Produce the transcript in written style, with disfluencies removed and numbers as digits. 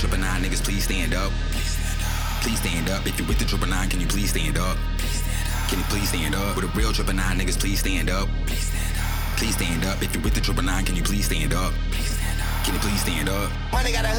triple nine niggas, please stand up. Please stand up. If you with the triple nine, can you please stand up? Can you please stand up? With a real triple nine niggas, please stand up. Please stand up. If you with the triple nine, can you please stand up? Can you please stand up? Money got a